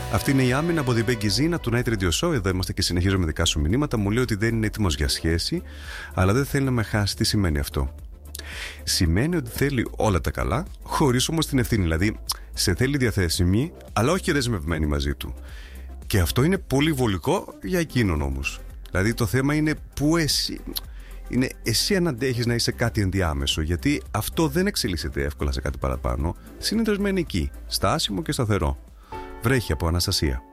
Αυτή είναι η Άμυνα από την Becky Zina του Night Radio Show. Εδώ είμαστε και συνεχίζω με δικά σου μηνύματα. Μου λέει ότι δεν είναι έτοιμος για σχέση, αλλά δεν θέλει να με χάσει. Τι σημαίνει αυτό? Σημαίνει ότι θέλει όλα τα καλά, χωρίς όμως την ευθύνη. Δηλαδή, σε θέλει διαθέσιμη, αλλά όχι δεσμευμένη μαζί του. Και αυτό είναι πολύ βολικό για εκείνον όμως. Δηλαδή, το θέμα είναι που εσύ αν αντέχεις να είσαι κάτι ενδιάμεσο, γιατί αυτό δεν εξελίσσεται εύκολα σε κάτι παραπάνω. Συνήθως μένει εκεί, στάσιμο και σταθερό. Βρέχει από Αναστασία.